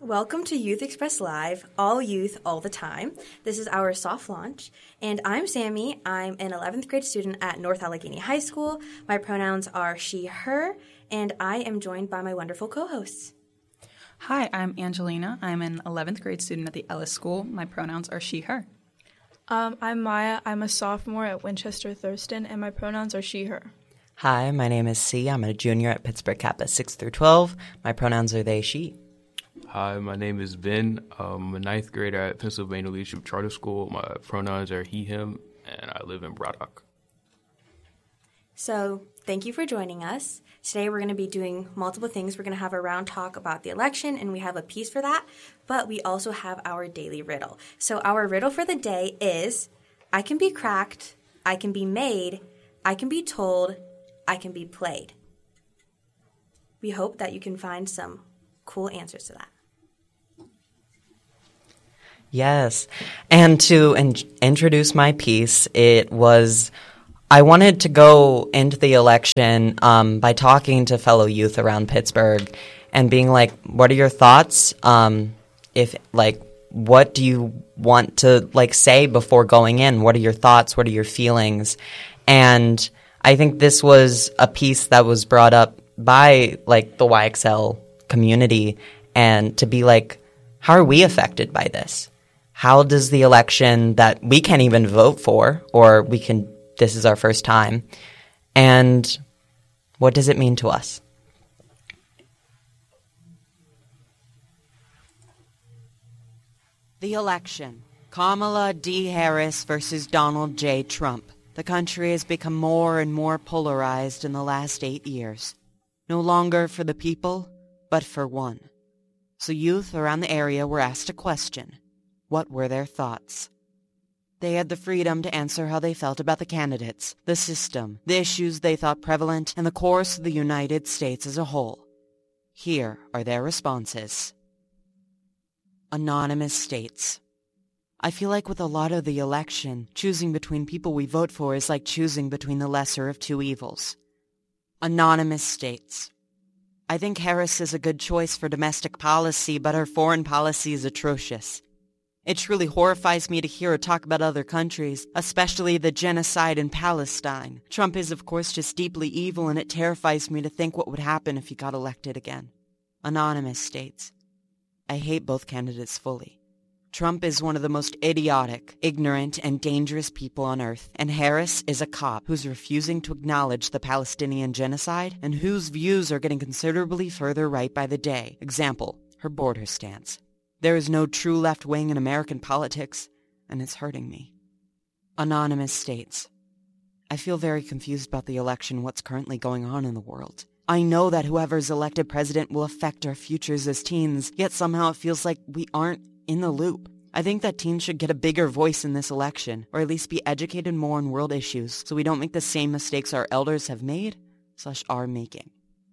Welcome to Youth Express Live, all youth, all the time. This is our soft launch, and I'm Sammy. I'm an 11th grade student at North Allegheny High School. My pronouns are she, her, and I am joined by my wonderful co-hosts. Hi, I'm Angelina. I'm an 11th grade student at the Ellis School. My pronouns are she, her. I'm Maya. I'm a sophomore at Winchester Thurston, and my pronouns are she, her. Hi, my name is C. I'm a junior at Pittsburgh Kappa 6 through 12. My pronouns are they, she. Hi, my name is Ben. I'm a 9th grader at Pennsylvania Leadership Charter School. My pronouns are he, him, and I live in Braddock. So, thank you for joining us. Today we're going to be doing multiple things. We're going to have a round talk about the election, and we have a piece for that, but we also have our daily riddle. So our riddle for the day is, I can be cracked, I can be made, I can be told, I can be played. We hope that you can find some cool answers to that. Yes. And to introduce my piece, I wanted to go into the election by talking to fellow youth around Pittsburgh and being like, what are your thoughts? What do you want to say before going in? What are your thoughts? What are your feelings? And I think this was a piece that was brought up by the YXL community, and to be like, how are we affected by this? How does the election that we can't even vote for, or this is our first time, and what does it mean to us? The election. Kamala D. Harris versus Donald J. Trump. The country has become more and more polarized in the last 8 years. No longer for the people, but for one. So youth around the area were asked a question. What were their thoughts? They had the freedom to answer how they felt about the candidates, the system, the issues they thought prevalent, and the course of the United States as a whole. Here are their responses. Anonymous states, I feel like with a lot of the election, choosing between people we vote for is like choosing between the lesser of two evils. Anonymous states, I think Harris is a good choice for domestic policy, but her foreign policy is atrocious. It truly horrifies me to hear her talk about other countries, especially the genocide in Palestine. Trump is, of course, just deeply evil, and it terrifies me to think what would happen if he got elected again. Anonymous states, I hate both candidates fully. Trump is one of the most idiotic, ignorant, and dangerous people on earth, and Harris is a cop who's refusing to acknowledge the Palestinian genocide and whose views are getting considerably further right by the day. Example, her border stance. There is no true left wing in American politics, and it's hurting me. Anonymous states, I feel very confused about the election, what's currently going on in the world. I know that whoever's elected president will affect our futures as teens, yet somehow it feels like we aren't in the loop. I think that teens should get a bigger voice in this election, or at least be educated more on world issues, so we don't make the same mistakes our elders have made/are making.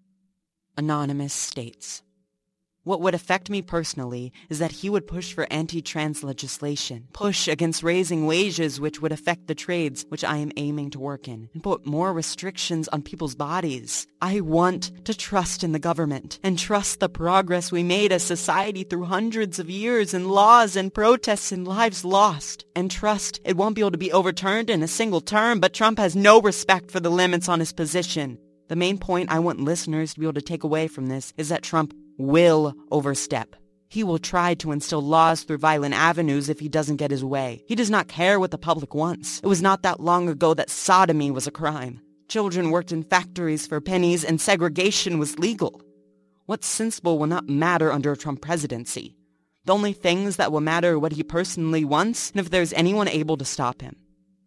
Anonymous states, what would affect me personally is that he would push for anti-trans legislation, push against raising wages which would affect the trades which I am aiming to work in, and put more restrictions on people's bodies. I want to trust in the government and trust the progress we made as society through hundreds of years in laws and protests and lives lost, and trust it won't be able to be overturned in a single term, but Trump has no respect for the limits on his position. The main point I want listeners to be able to take away from this is that Trump will overstep. He will try to instill laws through violent avenues if he doesn't get his way. He does not care what the public wants. It was not that long ago that sodomy was a crime. Children worked in factories for pennies and segregation was legal. What's sensible will not matter under a Trump presidency. The only things that will matter are what he personally wants and if there's anyone able to stop him.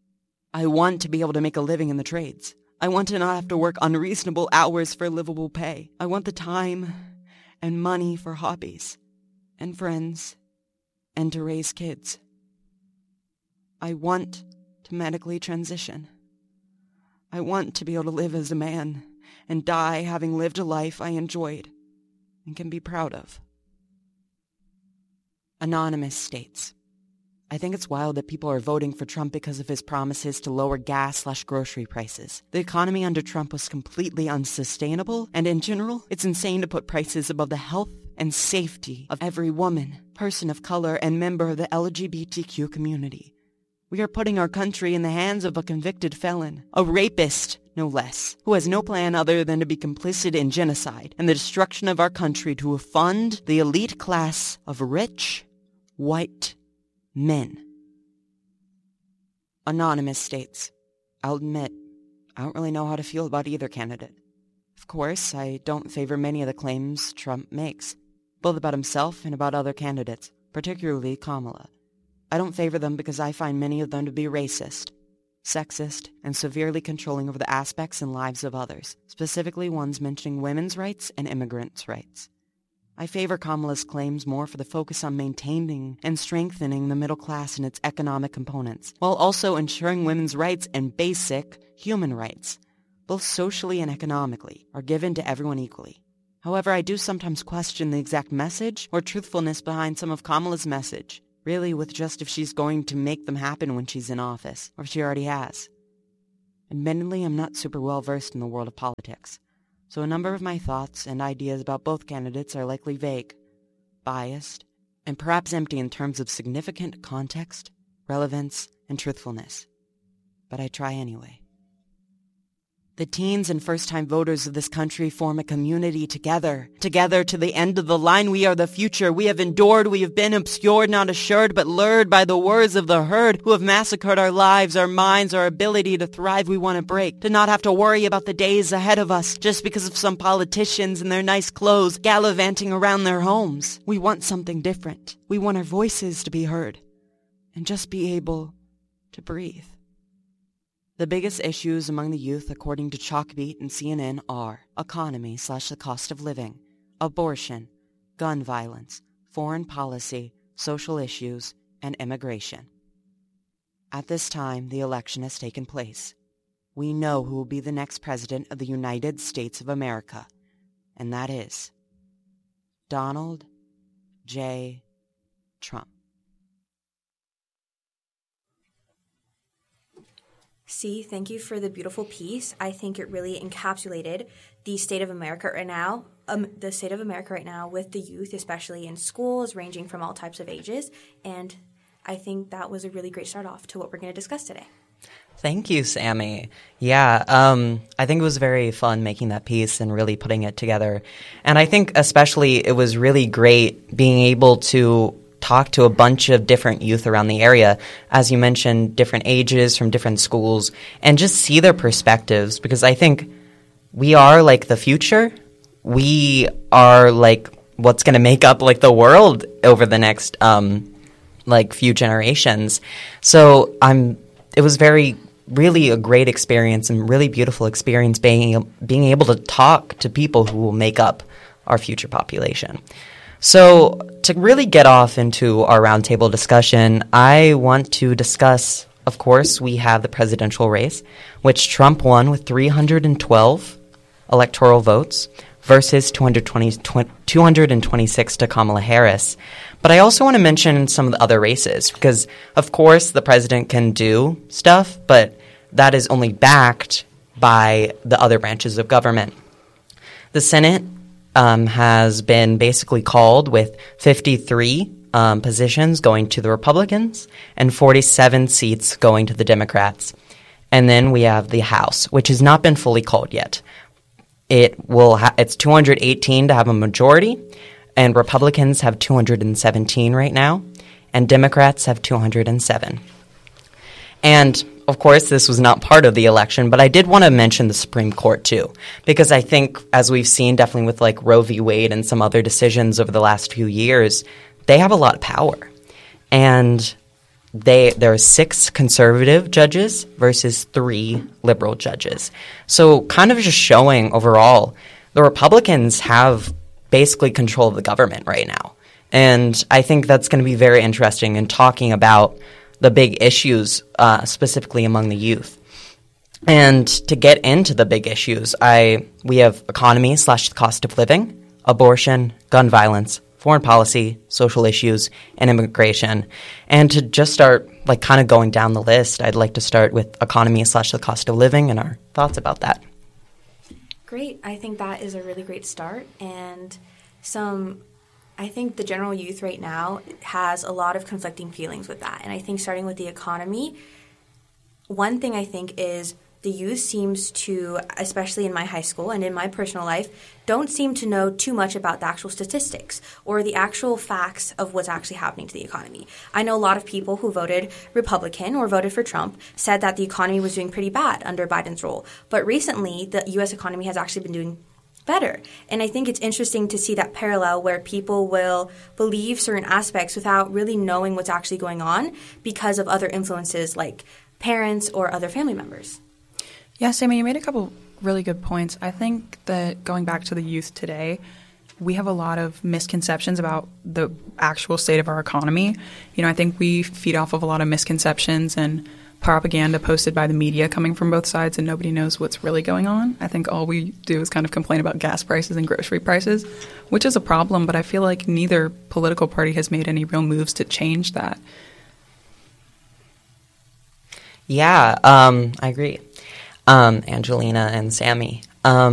I want to be able to make a living in the trades. I want to not have to work unreasonable hours for livable pay. I want the time and money for hobbies, and friends, and to raise kids. I want to medically transition. I want to be able to live as a man and die having lived a life I enjoyed and can be proud of. Anonymous states, I think it's wild that people are voting for Trump because of his promises to lower gas/grocery prices. The economy under Trump was completely unsustainable, and in general, it's insane to put prices above the health and safety of every woman, person of color, and member of the LGBTQ community. We are putting our country in the hands of a convicted felon, a rapist, no less, who has no plan other than to be complicit in genocide and the destruction of our country to fund the elite class of rich, white men. Anonymous states, I'll admit, I don't really know how to feel about either candidate. Of course, I don't favor many of the claims Trump makes, both about himself and about other candidates, particularly Kamala. I don't favor them because I find many of them to be racist, sexist, and severely controlling over the aspects and lives of others, specifically ones mentioning women's rights and immigrants' rights. I favor Kamala's claims more for the focus on maintaining and strengthening the middle class and its economic components, while also ensuring women's rights and basic human rights, both socially and economically, are given to everyone equally. However, I do sometimes question the exact message or truthfulness behind some of Kamala's message, really with just if she's going to make them happen when she's in office, or if she already has. Admittedly, I'm not super well versed in the world of politics, so a number of my thoughts and ideas about both candidates are likely vague, biased, and perhaps empty in terms of significant context, relevance, and truthfulness. But I try anyway. The teens and first-time voters of this country form a community together. Together to the end of the line, we are the future. We have endured, we have been obscured, not assured, but lured by the words of the herd who have massacred our lives, our minds, our ability to thrive we want to break. To not have to worry about the days ahead of us just because of some politicians in their nice clothes gallivanting around their homes. We want something different. We want our voices to be heard and just be able to breathe. The biggest issues among the youth, according to Chalkbeat and CNN, are economy/the cost of living, abortion, gun violence, foreign policy, social issues, and immigration. At this time, the election has taken place. We know who will be the next president of the United States of America, and that is Donald J. Trump. C, thank you for the beautiful piece. I think it really encapsulated the state of America right now, with the youth, especially in schools, ranging from all types of ages. And I think that was a really great start off to what we're going to discuss today. Thank you, Sammy. Yeah, I think it was very fun making that piece and really putting it together. And I think especially it was really great being able to talk to a bunch of different youth around the area, as you mentioned, different ages from different schools, and just see their perspectives, because I think we are like the future. We are like what's going to make up like the world over the next few generations. So it was really a great experience and really beautiful experience being able to talk to people who will make up our future population. So to really get off into our roundtable discussion, I want to discuss, of course, we have the presidential race, which Trump won with 312 electoral votes versus 226 to Kamala Harris. But I also want to mention some of the other races because, of course, the president can do stuff, but that is only backed by the other branches of government. The Senate has been basically called with 53 positions going to the Republicans and 47 seats going to the Democrats. And then we have the House, which has not been fully called yet. It's 218 to have a majority, and Republicans have 217 right now, and Democrats have 207. And of course, this was not part of the election, but I did want to mention the Supreme Court too, because I think, as we've seen definitely with like Roe v. Wade and some other decisions over the last few years, they have a lot of power. And there are 6 conservative judges versus 3 liberal judges. So kind of just showing overall, the Republicans have basically control of the government right now. And I think that's going to be very interesting in talking about the big issues, specifically among the youth. And to get into the big issues, we have economy / the cost of living, abortion, gun violence, foreign policy, social issues, and immigration. And to just start kind of going down the list, I'd like to start with economy / the cost of living and our thoughts about that. Great. I think that is a really great start. And I think the general youth right now has a lot of conflicting feelings with that. And I think starting with the economy, one thing I think is the youth seems to, especially in my high school and in my personal life, don't seem to know too much about the actual statistics or the actual facts of what's actually happening to the economy. I know a lot of people who voted Republican or voted for Trump said that the economy was doing pretty bad under Biden's rule. But recently, the U.S. economy has actually been doing better. And I think it's interesting to see that parallel where people will believe certain aspects without really knowing what's actually going on because of other influences like parents or other family members. Yeah, Sammy, you made a couple really good points. I think that going back to the youth today, we have a lot of misconceptions about the actual state of our economy. I think we feed off of a lot of misconceptions and propaganda posted by the media coming from both sides, and nobody knows what's really going on. I think all we do is kind of complain about gas prices and grocery prices, which is a problem, but I feel like neither political party has made any real moves to change that. Yeah, I agree. Angelina and Sammy.